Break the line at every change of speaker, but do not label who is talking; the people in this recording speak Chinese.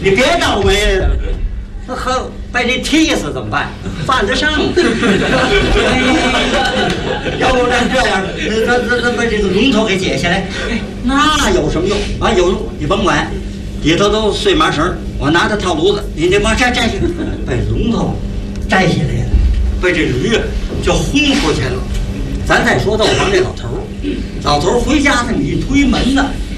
你别倒霉了，那和被你踢死怎么办？犯得上。要不然这样，咱把这个龙头给解下来，那有什么用啊？有用，你甭管，里头都碎麻绳，我拿着套炉子，你往这摘去，把龙头摘下来了，被这驴就轰出去了。咱再说豆房这老头儿回家这么一推门呢，